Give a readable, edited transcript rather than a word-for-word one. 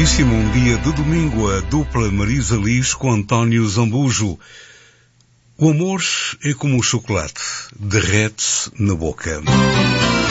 Belíssimo, um dia de domingo, a dupla Marisa Liz com António Zambujo. O amor é como o chocolate, derrete-se na boca.